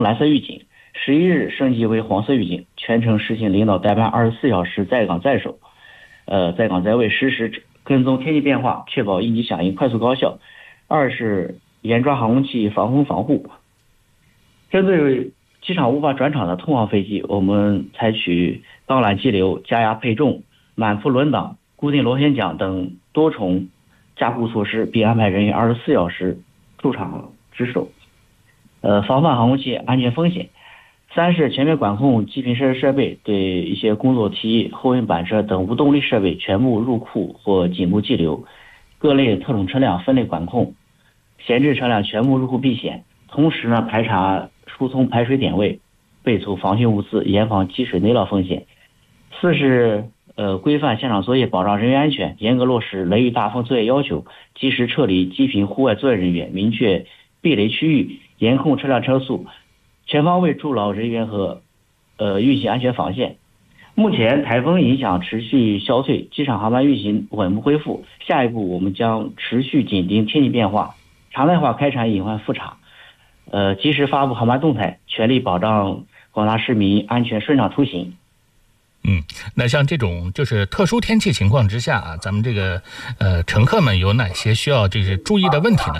蓝色预警，11日升级为黄色预警，全程实行领导带班24小时在岗在守，在岗在位，实时跟踪天气变化，确保应急响应快速高效。二是严抓航空器防风防护。针对机场无法转场的通航飞机，我们采取钢缆机流、加压配重、满铺轮挡、固定螺旋桨等多重加固措施，并安排人员24小时驻场值守，防范航空器安全风险。三是全面管控机坪设施设备，对一些工作梯、后运板车等无动力设备全部入库或紧部计留，各类特种车辆分类管控，闲置车辆全部入库避险。同时呢，排查疏通排水点位，备储防汛物资，严防积水内涝风险。四是规范现场作业，保障人员安全，严格落实雷雨大风作业要求，及时撤离机坪户外作业人员，明确避雷区域，严控车辆车速，全方位筑牢人员和运行安全防线。目前台风影响持续消退，机场航班运行稳步恢复。下一步我们将持续紧盯天气变化，常态化开展隐患复查，及时发布航班动态，全力保障广大市民安全顺畅出行。 那像这种就是特殊天气情况之下啊，咱们这个乘客们有哪些需要这个注意的问题呢？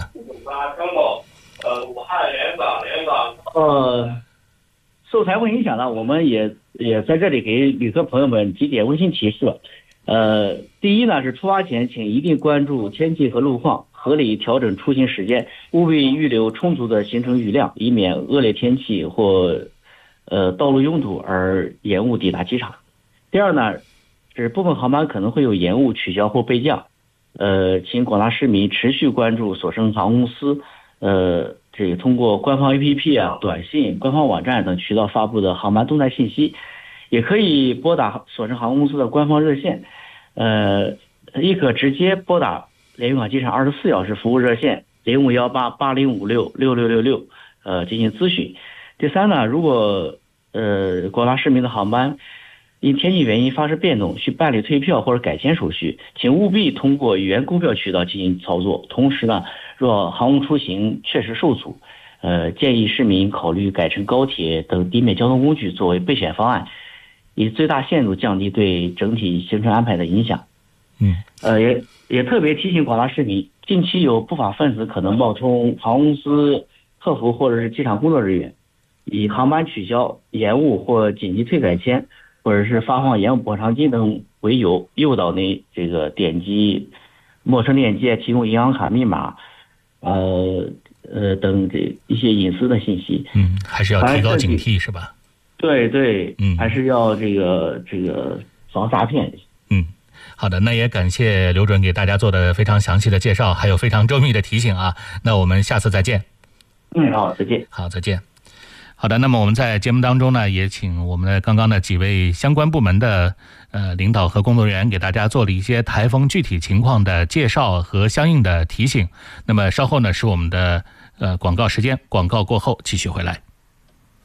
受台风影响呢，我们也在这里给旅客朋友们几点温馨提示。第一呢是出发前请一定关注天气和路况，合理调整出行时间，务必预留充足的行程雨量，以免恶劣天气或道路拥堵而延误抵达机场。第二呢是部分航班可能会有延误、取消或备降，请广大市民持续关注所剩航空公司这个通过官方 APP 短信、官方网站等渠道发布的航班动态信息，也可以拨打所剩航空公司的官方热线，亦可直接拨打连云港机场24小时服务热线051880566666进行咨询。第三呢，如果广大市民的航班因天气原因发生变动，需办理退票或者改签手续，请务必通过原购票渠道进行操作。同时呢，若航空出行确实受阻，建议市民考虑改乘高铁等地面交通工具作为备选方案，以最大限度降低对整体行程安排的影响。也特别提醒广大市民，近期有不法分子可能冒充航空公司客服或者是机场工作人员，以航班取消、延误或紧急退改签，或者是发放延误补偿金等为由，诱导你这个点击陌生链接，提供银行卡密码，等这一些隐私的信息。 还是要提高警惕，是吧？ 对，还是要这个防诈骗。 好的，那也感谢刘准给大家做的非常详细的介绍，还有非常周密的提醒啊。那我们下次再见。 好，再见。 好，再见。好的，那么我们在节目当中呢，也请我们的刚刚的几位相关部门的领导和工作人员给大家做了一些台风具体情况的介绍和相应的提醒。那么稍后呢是我们的广告时间，广告过后继续回来。